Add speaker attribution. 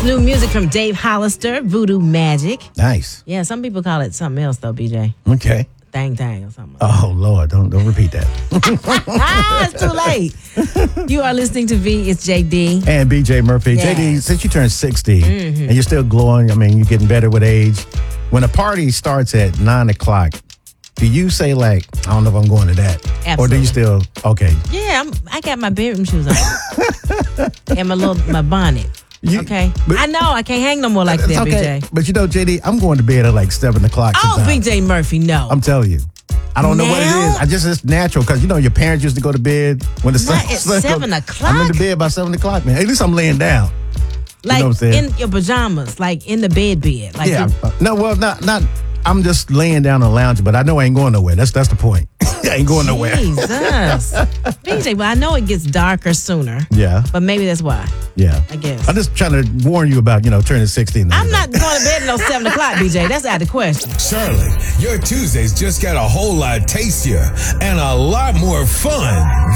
Speaker 1: new music from Dave Hollister, Voodoo Magic.
Speaker 2: Nice.
Speaker 1: Yeah, some people call it something else, though, BJ.
Speaker 2: Okay.
Speaker 1: Thang Thang or something.
Speaker 2: Oh, Lord, don't repeat that.
Speaker 1: It's too late. You are listening to V. It's JD.
Speaker 2: And BJ Murphy.
Speaker 1: Yes.
Speaker 2: JD, since you turned 60 and you're still glowing, I mean, you're getting better with age. When a party starts at 9 o'clock, do you say, like, I don't know if I'm going to that?
Speaker 1: Absolutely.
Speaker 2: Or do you still, okay.
Speaker 1: Yeah, I got my bedroom shoes on. And my bonnet. Okay. I know, I can't hang no more like that,
Speaker 2: okay.
Speaker 1: BJ.
Speaker 2: But you know, JD, I'm going to bed at like 7 o'clock
Speaker 1: Oh,
Speaker 2: sometimes.
Speaker 1: BJ Murphy, no.
Speaker 2: I'm telling you. I don't know what it is. It's natural because, you know, your parents used to go to bed when the sun
Speaker 1: Not at 7 o'clock?
Speaker 2: I'm in the bed by 7 o'clock, man. At least I'm laying down.
Speaker 1: Like,
Speaker 2: you know what I'm saying?
Speaker 1: in your pajamas, like in the bed. Like
Speaker 2: yeah. No, well, not. I'm just laying down on the lounge, but I know I ain't going nowhere. That's the point. I ain't going nowhere.
Speaker 1: Jesus. BJ, well, I know it gets darker sooner.
Speaker 2: Yeah.
Speaker 1: But maybe that's why.
Speaker 2: Yeah.
Speaker 1: I guess.
Speaker 2: I'm just trying to warn you about, turning 60.
Speaker 1: I'm not going to bed until 7 o'clock, BJ. That's out of the question.
Speaker 3: Charlotte, your Tuesdays just got a whole lot tastier and a lot more fun.